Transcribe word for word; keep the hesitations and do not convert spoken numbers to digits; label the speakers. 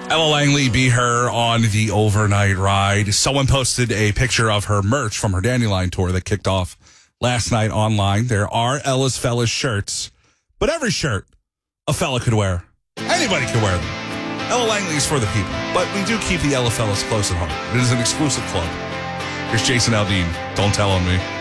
Speaker 1: Ella Langley be her on the overnight ride. Someone posted a picture of her merch from her Dandelion tour that kicked off last night online. There are Ella's Fellas shirts, but every shirt a fella could wear. Anybody could wear them. Ella Langley is for the people, but we do keep the Ella Fellas close at heart. It is an exclusive club. Here's Jason Aldean. Don't tell on me.